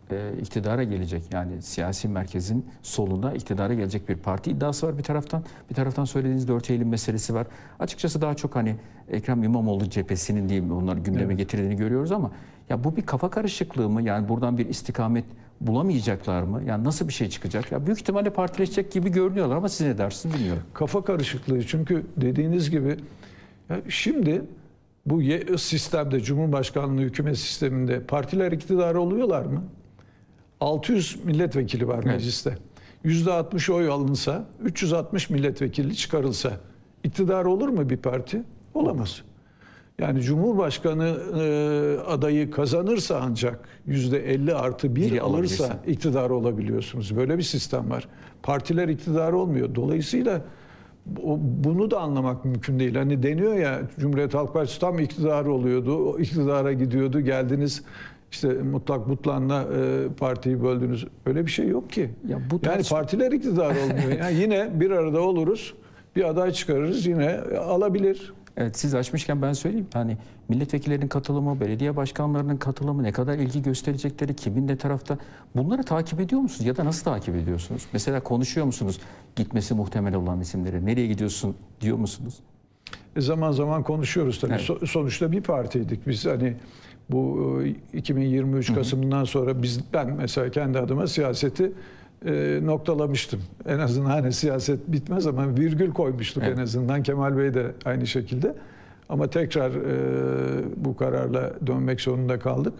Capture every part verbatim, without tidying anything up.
e, iktidara gelecek, yani siyasi merkezin solunda iktidara gelecek bir parti iddiası var bir taraftan. Bir taraftan söylediğiniz dört Eylül meselesi var. Açıkçası daha çok hani Ekrem İmamoğlu cephesinin diyeyim onları gündeme evet. getirdiğini görüyoruz ama ya bu bir kafa karışıklığı mı? Yani buradan bir istikamet bulamayacaklar mı? Yani nasıl bir şey çıkacak? Ya büyük ihtimalle partileşecek gibi görünüyorlar ama siz ne dersiniz bilmiyorum. Kafa karışıklığı, çünkü dediğiniz gibi ya şimdi bu sistemde, Cumhurbaşkanlığı hükümet sisteminde partiler iktidarı oluyorlar mı? altı yüz milletvekili var evet. mecliste. yüzde altmış oy alınsa, üç yüz altmış milletvekili çıkarılsa iktidar olur mu bir parti? Olamaz. Yani Cumhurbaşkanı e, adayı kazanırsa ancak yüzde elli artı bir alırsa iktidar olabiliyorsunuz. Böyle bir sistem var. Partiler iktidar olmuyor. Dolayısıyla o, bunu da anlamak mümkün değil. Hani deniyor ya, Cumhuriyet Halk Partisi tam iktidar oluyordu. O iktidara gidiyordu. Geldiniz işte mutlak butlanla e, partiyi böldünüz. Öyle bir şey yok ki. Ya bu yani tarz... partiler iktidar olmuyor. Yani yine bir arada oluruz. Bir aday çıkarırız, yine alabilir. Evet, siz açmışken ben söyleyeyim. Hani milletvekillerinin katılımı, belediye başkanlarının katılımı, ne kadar ilgi gösterecekleri, kimin ne tarafta, bunları takip ediyor musunuz ya da nasıl takip ediyorsunuz? Mesela konuşuyor musunuz gitmesi muhtemel olan isimleri? Nereye gidiyorsun diyor musunuz? E zaman zaman konuşuyoruz tabii. Evet. So sonuçta bir partiydik biz. Hani bu iki bin yirmi üç Kasım'dan sonra biz, ben mesela kendi adıma siyaseti E, noktalamıştım. En azından hani siyaset bitmez ama virgül koymuştuk evet. en azından. Kemal Bey de aynı şekilde. Ama tekrar e, bu kararla dönmek zorunda kaldık.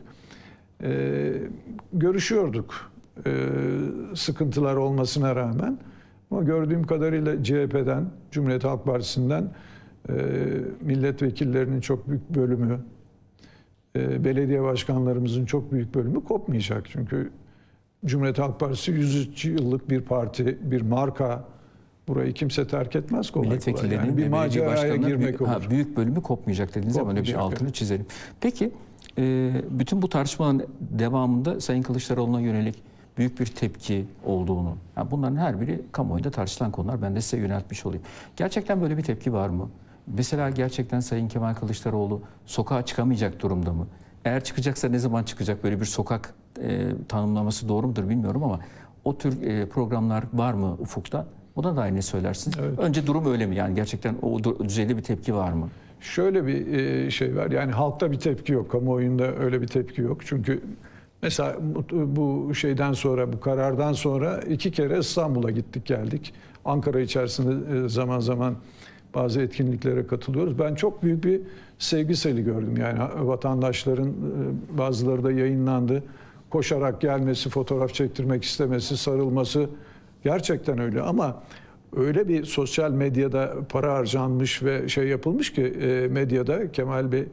E, görüşüyorduk. E, sıkıntılar olmasına rağmen. Ama gördüğüm kadarıyla C H P'den, Cumhuriyet Halk Partisi'nden e, milletvekillerinin çok büyük bölümü, e, belediye başkanlarımızın çok büyük bölümü kopmayacak. Çünkü Cumhuriyet Halk Partisi yüz yıllık bir parti, bir marka. Burayı kimse terk etmez kolay Milletvekillerinin kolay. Yani bir maceraya girmek büyük, olur. Ha, büyük bölümü kopmayacak dediğiniz zaman öyle bir altını yani. çizelim. Peki e, bütün bu tartışmanın devamında Sayın Kılıçdaroğlu'na yönelik büyük bir tepki olduğunu, yani bunların her biri kamuoyunda tartışılan konular. Ben de size yöneltmiş olayım. Gerçekten böyle bir tepki var mı? Mesela gerçekten Sayın Kemal Kılıçdaroğlu sokağa çıkamayacak durumda mı? Eğer çıkacaksa ne zaman çıkacak? Böyle bir sokak e, tanımlaması doğru mudur bilmiyorum ama o tür e, programlar var mı ufukta? Buna dair ne söylersiniz? Evet. Önce durum öyle mi? Yani gerçekten o düzeyde bir tepki var mı? Şöyle bir e, şey var. Yani halkta bir tepki yok. Kamuoyunda öyle bir tepki yok. Çünkü mesela bu şeyden sonra, bu karardan sonra iki kere İstanbul'a gittik geldik. Ankara içerisinde e, zaman zaman bazı etkinliklere katılıyoruz. Ben çok büyük bir sevgi seli gördüm. Yani vatandaşların bazıları da yayınlandı. Koşarak gelmesi, fotoğraf çektirmek istemesi, sarılması gerçekten öyle. Ama öyle bir sosyal medyada para harcanmış ve şey yapılmış ki medyada Kemal Bey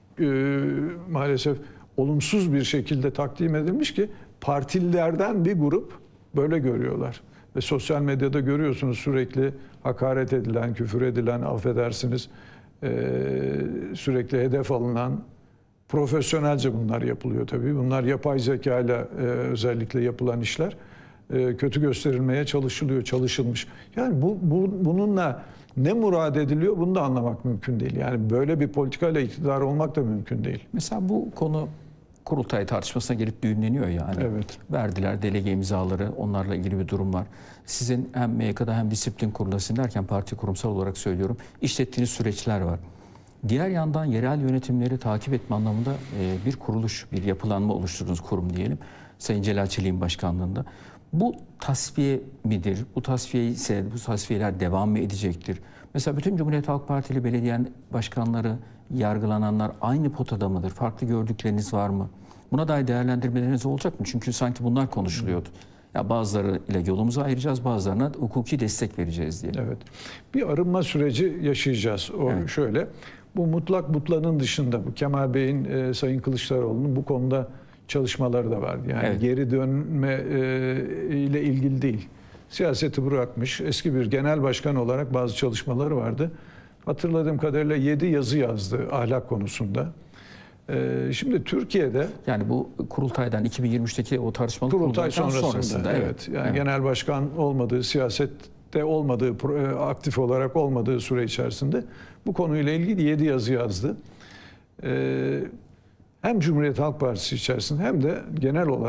maalesef olumsuz bir şekilde takdim edilmiş ki partililerden bir grup böyle görüyorlar. Ve sosyal medyada görüyorsunuz sürekli hakaret edilen, küfür edilen, affedersiniz, e, sürekli hedef alınan, profesyonelce bunlar yapılıyor tabii. Bunlar yapay zeka ile özellikle yapılan işler. E, kötü gösterilmeye çalışılıyor, çalışılmış. Yani bu, bu bununla ne murad ediliyor bunu da anlamak mümkün değil. Yani böyle bir politikayla iktidar olmak da mümkün değil. Mesela bu konu kurultay tartışmasına gelip düğümleniyor yani. Evet. Verdiler delege imzaları, onlarla ilgili bir durum var. Sizin hem M Y K'da hem disiplin kurulunda derken parti kurumsal olarak söylüyorum, işlettiğiniz süreçler var. Diğer yandan yerel yönetimleri takip etme anlamında bir kuruluş, bir yapılanma oluşturduğunuz kurum diyelim. Sayın Celal Çelik'in başkanlığında. Bu tasfiye midir? Bu tasfiye ise bu tasfiyeler devam mı edecektir? Mesela bütün Cumhuriyet Halk Partili belediye başkanları, yargılananlar aynı potada mıdır? Farklı gördükleriniz var mı? Buna dair değerlendirmeleriniz olacak mı? Çünkü sanki bunlar konuşuluyordu. Ya bazıları ile yolumuzu ayıracağız, bazılarına hukuki destek vereceğiz diye. Evet. Bir arınma süreci yaşayacağız. O evet. şöyle. Bu mutlak butlanın dışında bu Kemal Bey'in, e, Sayın Kılıçdaroğlu'nun bu konuda çalışmaları da var. Yani evet. geri dönme e, ile ilgili değil. Siyaseti bırakmış, eski bir genel başkan olarak bazı çalışmaları vardı. Hatırladığım kadarıyla yedi yazı yazdı ahlak konusunda. Ee, şimdi Türkiye'de... Yani bu kurultaydan iki bin yirmi üçteki o tartışmalı kurultay sonrasında, sonrasında. Evet. evet. Yani evet. genel başkan olmadığı, siyasette olmadığı, aktif olarak olmadığı süre içerisinde bu konuyla ilgili yedi yazı yazdı. Ee, hem Cumhuriyet Halk Partisi içerisinde hem de genel olarak